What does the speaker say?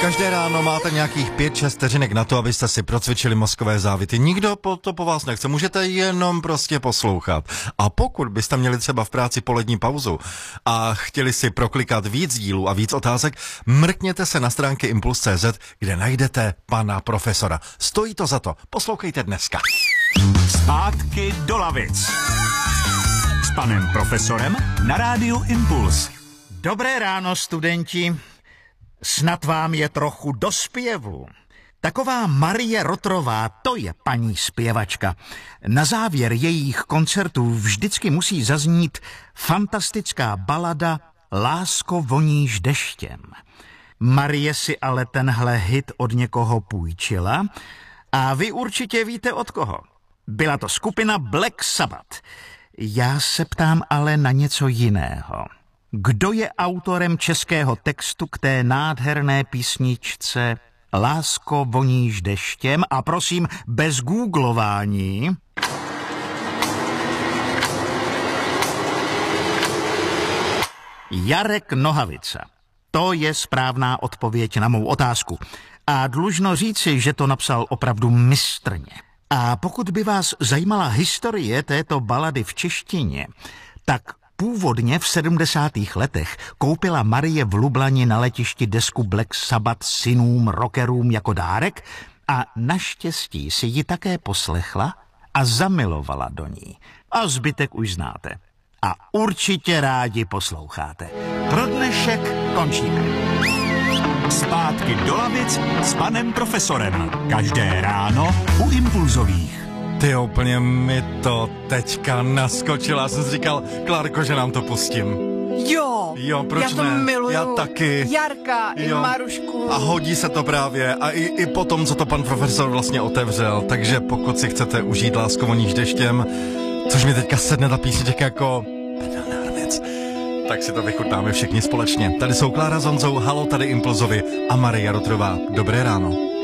Každé ráno máte nějakých 5-6 vteřinek na to, abyste si procvičili mozkové závity. Nikdo to po vás nechce, můžete jenom prostě poslouchat. A pokud byste měli třeba v práci polední pauzu a chtěli si proklikat víc dílů a víc otázek, mrkněte se na stránky Impuls.cz, kde najdete pana profesora. Stojí to za to, poslouchejte dneska. Zpátky do lavic s panem profesorem na rádiu Impuls. Dobré ráno, studenti. Snad vám je trochu do zpěvu. Taková Marie Rotrová, to je paní zpěvačka. Na závěr jejich koncertů vždycky musí zaznít fantastická balada Lásko, voníš deštěm. Marie si ale tenhle hit od někoho půjčila a vy určitě víte od koho. Byla to skupina Black Sabbath. Já se ptám ale na něco jiného. Kdo je autorem českého textu k té nádherné písničce Lásko, voníš deštěm? A prosím, bez googlování. Jarek Nohavica. To je správná odpověď na mou otázku. A dlužno říci, že to napsal opravdu mistrně. A pokud by vás zajímala historie této balady v češtině, tak původně v 70. letech koupila Marie v Lublani na letišti desku Black Sabbath synům rockerům jako dárek a naštěstí si ji také poslechla a zamilovala do ní. A zbytek už znáte. A určitě rádi posloucháte. Pro dnešek končíme. Zpátky do lavic s panem profesorem. Každé ráno u Impulzových. Ty úplně mi to teďka naskočila. Já jsem si říkal, Klárko, že nám to pustím. Jo, proč já to ne? miluju. Já taky. Jarka i Marušku. A hodí se to právě. A i po tom, co to pan profesor vlastně otevřel. Takže pokud si chcete užít Lásko, voníš deštěm, což mi teďka sedne ta písnička jako pedelná hrnec, tak si to vychutnáme všichni společně. Tady jsou Klára s Honzou, halo, tady Impulzovi a Maria Rotrová. Dobré ráno.